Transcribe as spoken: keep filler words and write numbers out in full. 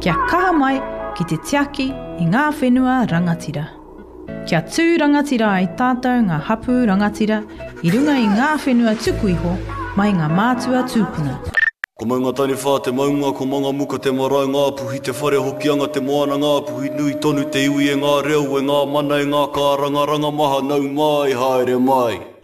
Kia kaha mai ki te tiaki i ngā whenua rangatira. Kia tū rangatira ai tātou ngā hapu rangatira i runga i ngā whenua tuku iho mai ngā mātua tūpuna. Ko maunga tani whā te maunga, ko manga muka te marae ngā puhi, te whare hokianga te moana ngā puhi, nui tonu te iwi e ngā reo, e ngā mana e ngā kāranga, ranga maha nau mai, haere mai.